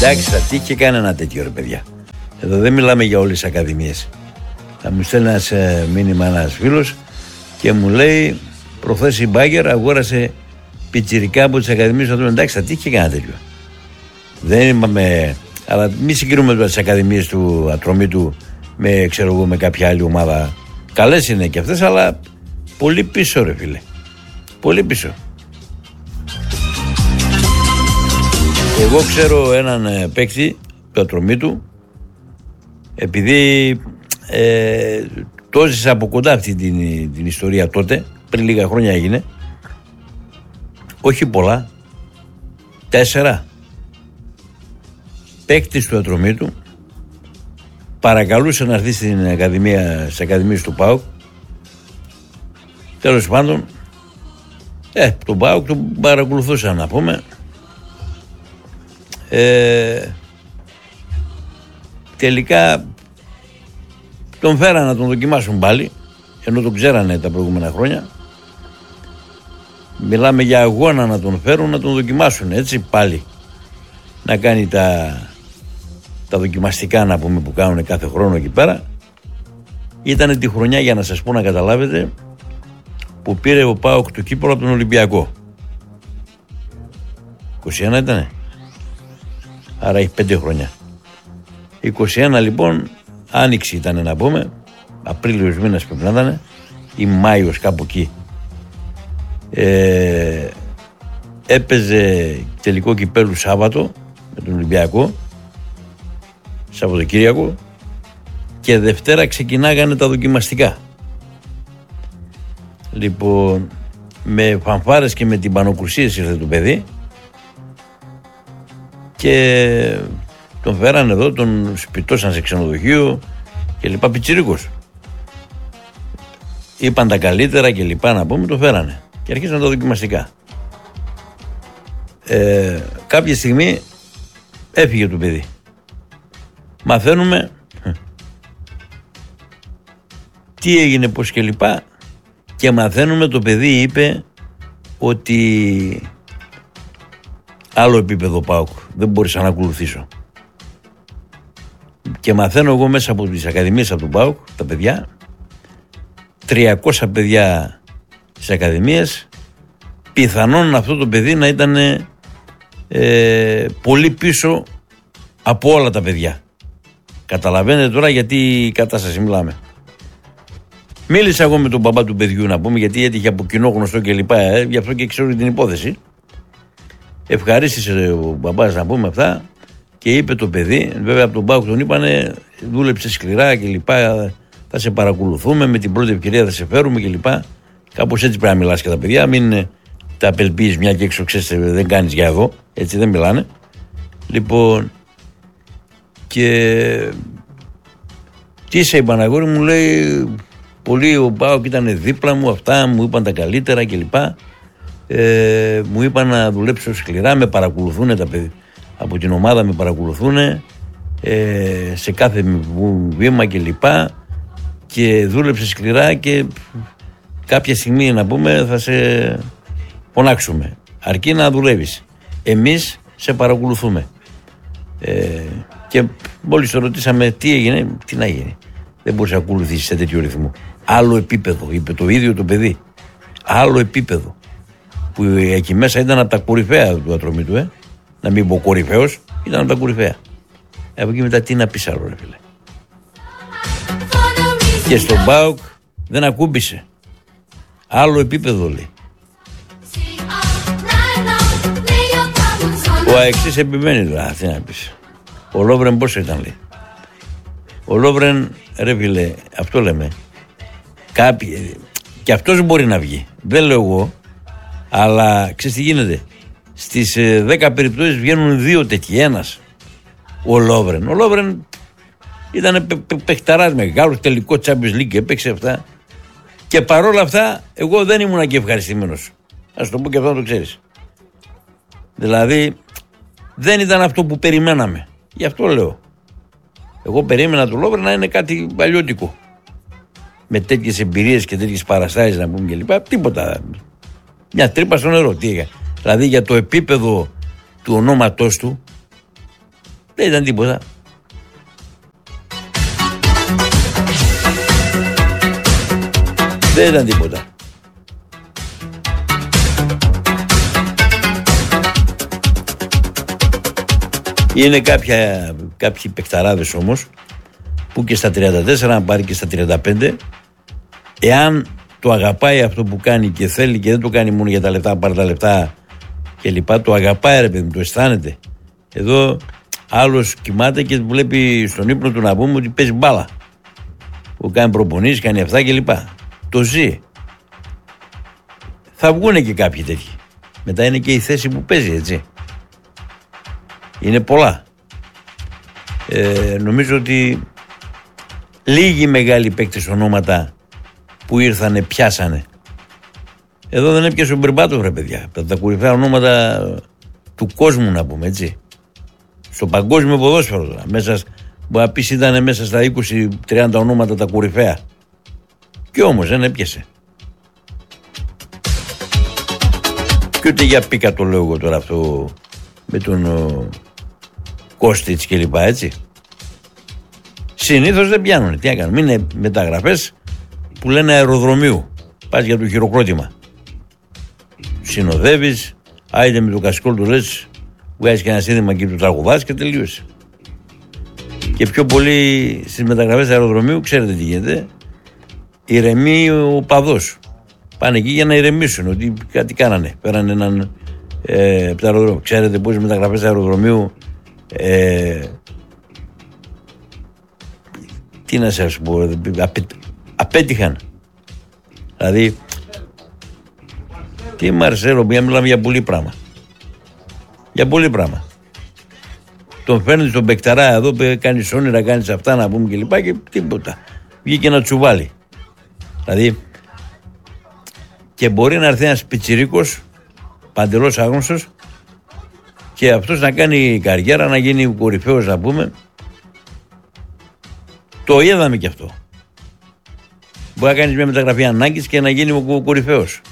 Εντάξει, θα τύχει κανένα τέτοιο, ρε παιδιά. Εδώ δεν μιλάμε για όλες τις ακαδημίες. Θα μου στέλνει ένας μήνυμα ένας φίλος και μου λέει προχθές η Μπάγκερ αγόρασε πιτσιρικά από τις ακαδημίες. Εντάξει, θα τύχει κανένα τέτοιο. Δεν είπαμε, αλλά μη συγκρίνουμε τις ακαδημίες του Ατρομήτου με, ξέρω εγώ, με κάποια άλλη ομάδα. Καλές είναι και αυτές, αλλά πολύ πίσω, ρε φίλε. Πολύ πίσω. Εγώ ξέρω έναν παίκτη του Ατρομήτου, επειδή το έζησα από κοντά αυτή την ιστορία τότε, πριν λίγα χρόνια έγινε, όχι πολλά, 4 παίκτης του Ατρομήτου παρακαλούσε να έρθει στην ακαδημία, στις ακαδημίες του ΠΑΟΚ. Τέλος πάντων, τον ΠΑΟΚ τον παρακολουθούσαν, να πούμε. Τελικά τον φέραν να τον δοκιμάσουν πάλι, ενώ τον ξέρανε τα προηγούμενα χρόνια. Μιλάμε για αγώνα να τον φέρουν, να τον δοκιμάσουν, έτσι πάλι. Να κάνει τα δοκιμαστικά, να πούμε, που κάνουν κάθε χρόνο εκεί πέρα. Ήτανε τη χρονιά, για να σας πω να καταλάβετε, που πήρε ο ΠΑΟΚ του Κύπρο από τον Ολυμπιακό. 21 ήτανε. Άρα έχει 5 χρόνια. 21 λοιπόν, άνοιξη ήταν, να πούμε, Απρίλιος μήνας πρέπει να ήταν, ή Μάιος, κάπου εκεί. Έπαιζε τελικό κυπέλου Σάββατο με τον Ολυμπιακό, Σαββατοκύριακο, και Δευτέρα ξεκινάγανε τα δοκιμαστικά. Λοιπόν, με φανφάρες και με τυμπανοκρουσίες ήρθε το παιδί και τον φέρανε εδώ, τον σπιτώσαν σε ξενοδοχείο και λοιπά, πιτσιρίκος. Είπαν τα καλύτερα και λοιπά, να πούμε, το φέρανε και αρχίσαν τα δοκιμαστικά. Κάποια στιγμή έφυγε το παιδί. Μαθαίνουμε τι έγινε, πώς και λοιπά, και μαθαίνουμε το παιδί είπε ότι άλλο επίπεδο ΠΑΟΚ, δεν μπορούσα να ακολουθήσω. Και μαθαίνω εγώ μέσα από τις ακαδημίες από τον ΠΑΟΚ, τα παιδιά, 300 παιδιά στις ακαδημίες, πιθανόν αυτό το παιδί να ήταν πολύ πίσω από όλα τα παιδιά. Καταλαβαίνετε τώρα γιατί η κατάσταση μιλάμε. Μίλησα εγώ με τον μπαμπά του παιδιού, να πούμε, γιατί έτυχε από κοινό γνωστό και λοιπά, γι' αυτό και ξέρω την υπόθεση. Ευχαρίστησε ο μπαμπάς, να πούμε, αυτά, και είπε το παιδί, βέβαια από τον ΠΑΟΚ τον είπανε, δούλεψε σκληρά και λοιπά, θα σε παρακολουθούμε, με την πρώτη ευκαιρία θα σε φέρουμε και λοιπά. Κάπως έτσι πρέπει να μιλάς και τα παιδιά, μην τα απελπίζεις μια και έξω, ξέρεις, δεν κάνεις για εδώ, έτσι δεν μιλάνε. Λοιπόν, και τι σε είπαν, αγόρι μου, λέει, πολύ ο ΠΑΟΚ ήταν δίπλα μου, αυτά μου είπαν τα καλύτερα κλπ. Μου είπαν να δουλέψω σκληρά, με παρακολουθούν τα παιδιά από την ομάδα, με παρακολουθούν σε κάθε βήμα κλπ. Και δούλεψε σκληρά και κάποια στιγμή, να πούμε, θα σε φωνάξουμε, αρκεί να δουλεύεις, εμείς σε παρακολουθούμε. Και μόλις το ρωτήσαμε τι έγινε, τι να γίνει, δεν μπορείς να ακολουθήσεις σε τέτοιο ρυθμό. Άλλο επίπεδο, είπε το ίδιο το παιδί. Άλλο επίπεδο. Που εκεί μέσα ήταν από τα κορυφαία του Ατρομήτου, να μην πω κορυφαίος, ήταν από τα κορυφαία. Από εκεί μετά τι να πεις άλλο, ρε φίλε. Και στον ΠΑΟΚ δεν ακούμπησε. Άλλο επίπεδο, λέει. Ο Αεξής επιμένει τώρα, τι να πεις. Ο Λόβρεν πόσο ήταν, λέει. Ο Λόβρεν, ρε φίλε, αυτό λέμε. Κάποιοι, και αυτός μπορεί να βγει. Δεν λέω εγώ, αλλά ξέρεις τι γίνεται. Στις 10 περιπτώσεις βγαίνουν 2 τέτοιοι, ένας. Ο Λόβρεν. Ο Λόβρεν ήταν παιχταράς μεγάλος, τελικό Champions League, έπαιξε αυτά. Και παρόλα αυτά, εγώ δεν ήμουν και ευχαριστημένος. Ας το πω και αυτό να το ξέρεις. Δηλαδή, δεν ήταν αυτό που περιμέναμε. Γι' αυτό λέω. Εγώ περίμενα το Λόβρεν να είναι κάτι παλιώτικο. Με τέτοιες εμπειρίες και τέτοιες παραστάσεις, να πούμε, κλπ. Τίποτα. Μια τρύπα στο νερό. Τι, δηλαδή για το επίπεδο του ονόματός του, Δεν ήταν τίποτα. Δεν ήταν τίποτα. Είναι κάποιοι παικταράδες όμως που και στα 34, αν πάρει και στα 35, εάν το αγαπάει αυτό που κάνει και θέλει και δεν το κάνει μόνο για τα λεφτά, πάρει τα λεφτά και λοιπά, το αγαπάει ρε παιδί μου, το αισθάνεται. Εδώ άλλος κοιμάται και βλέπει στον ύπνο του να πούμε ότι παίζει μπάλα. Που κάνει προπονήσεις, κάνει αυτά και λοιπά. Το ζει. Θα βγουνε και κάποιοι τέτοιοι. Μετά είναι και η θέση που παίζει, έτσι. Είναι πολλά. Νομίζω ότι λίγοι μεγάλοι παίκτες ονόματα που ήρθανε πιάσανε. Εδώ δεν έπιασε ο Μπερμπάτοφ, ρε παιδιά. Τα κορυφαία ονόματα του κόσμου, να πούμε, έτσι. Στο παγκόσμιο ποδόσφαιρο τώρα. Μπορεί να πεις ήταν μέσα στα 20-30 ονόματα τα κορυφαία. Και όμως δεν έπιασε. Και ούτε για πίκα το λέω εγώ τώρα αυτό με τον Κώστιτς και λοιπά, έτσι. Συνήθως δεν πιάνουν. Τι έκαναν. Είναι μεταγραφές που λένε αεροδρομίου. Πας για το χειροκρότημα. Συνοδεύεις, άιντε με το κασκόλ του λες, βγάζεις και ένα σύνδεμα και του τραγουδάς και τελείωσε. Και πιο πολύ στις μεταγραφές αεροδρομίου, ξέρετε τι γίνεται. Ηρεμεί ο παδός. Πάνε εκεί για να ηρεμήσουν, ότι κάτι κάνανε. Πέρανε έναν από το αεροδρόμιο. Ξέρετε πόσες μεταγραφές αεροδρομίου τι να σας πω, απέτυχαν. Δηλαδή, τι Μαρσέλο, μιλάμε για πολύ πράγμα. Για πολύ πράγμα. Τον φέρνει τον παικταρά εδώ, κάνεις όνειρα, κάνεις αυτά να πούμε και λοιπά και τίποτα. Βγήκε ένα τσουβάλι. Δηλαδή, και μπορεί να έρθει ένας πιτσιρίκος, παντελώς άγνωστος, και αυτός να κάνει καριέρα, να γίνει κορυφαίος, να πούμε. Το είδαμε κι αυτό. Μπορεί να κάνεις μια μεταγραφή ανάγκης και να γίνει ο κορυφαίος.